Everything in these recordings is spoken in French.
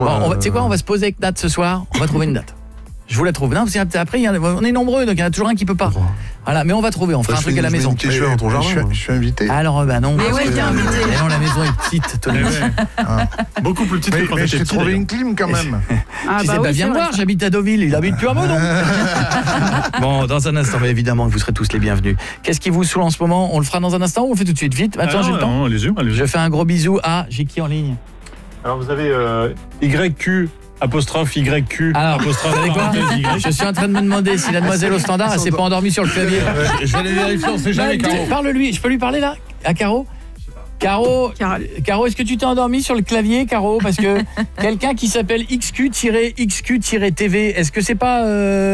Bon, tu sais quoi, on va se poser avec date ce soir. On va trouver une date. Je vous la trouve. Non, parce qu'après, on est nombreux, donc il y en a toujours un qui peut pas. Voilà, mais on va trouver, on fera un truc à la maison. Je suis invité. Alors, non. Mais oui, t'es invité. Non, la maison est petite, Tony. Beaucoup plus petite que quand mais j'étais j'ai petit. trouvé une clim quand même. Viens me voir, j'habite à Deauville, il habite plus à Meudon. Bon, dans un instant, mais évidemment, vous serez tous les bienvenus. Qu'est-ce qui vous saoule en ce moment? On le fera dans un instant ou on le fait tout de suite? Vite, attends, j'ai le temps. Allez-y. Je fais un gros bisou à... J'ai qui en ligne? Alors, vous avez YQ... apostrophe YQ. Alors, apostrophe, vous savez quoi? Je suis en train de me demander si la demoiselle au standard, elle s'est pas endormie sur le clavier. Je vais aller vérifier, on sait jamais, Caro. Parle-lui, je peux lui parler là? À Caro? Caro, est-ce que tu t'es endormi sur le clavier, Caro? Parce que quelqu'un qui s'appelle XQ-TV, est-ce que c'est pas...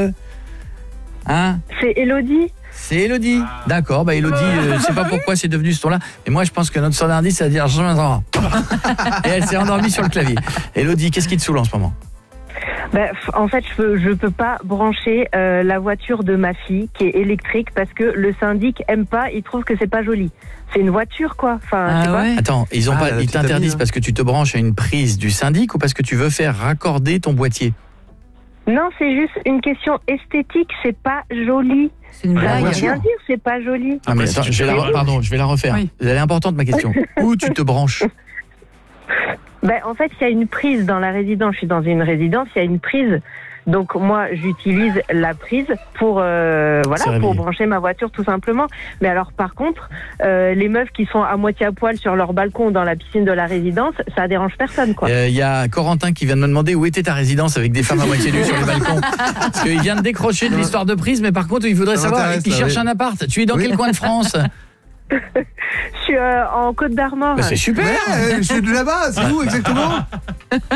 Hein? C'est Elodie. C'est Elodie. D'accord, Elodie, je sais pas pourquoi c'est devenu ce ton-là, mais moi je pense que notre standardiste, ça veut dire... Et elle s'est endormie sur le clavier. Elodie, qu'est-ce qui te saoule en ce moment? En fait, je peux pas brancher la voiture de ma fille qui est électrique parce que le syndic aime pas, il trouve que c'est pas joli. C'est une voiture quoi. Enfin, Attends, ils t'interdisent parce que tu te branches à une prise du syndic ou parce que tu veux faire raccorder ton boîtier? Non, c'est juste une question esthétique, c'est pas joli. C'est une blague. Rien dire, c'est pas joli. Ah mais attends, je vais la refaire. Oui. Elle est importante ma question. Où tu te branches? En fait, il y a une prise dans la résidence. Je suis dans une résidence, il y a une prise. Donc moi, j'utilise la prise pour pour brancher ma voiture tout simplement. Mais alors par contre, les meufs qui sont à moitié à poil sur leur balcon dans la piscine de la résidence, ça dérange personne quoi. Il y a Corentin qui vient de me demander où était ta résidence avec des femmes à moitié nues sur les balcons. Parce qu'il vient de décrocher de l'histoire de prise, mais par contre, il voudrait savoir, il cherche un appart. Tu es dans quel coin de France? Je suis en Côte d'Armor. C'est super. Je suis de là-bas, c'est où exactement?